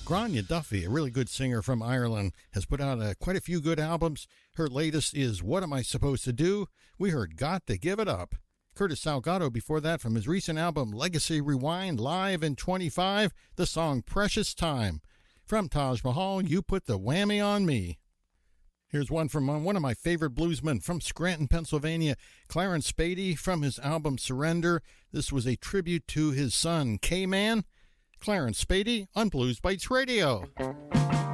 Grania Duffy, a really good singer from Ireland, has put out quite a few good albums. Her latest is What Am I Supposed to Do? We heard Got to Give It Up. Curtis Salgado before that from his recent album Legacy Rewind, live in 25, the song Precious Time. From Taj Mahal, You Put the Whammy on Me. Here's one from one of my favorite bluesmen from Scranton, Pennsylvania, Clarence Spady, from his album Surrender. This was a tribute to his son, K-Man. Clarence Spady on Blues Bites Radio.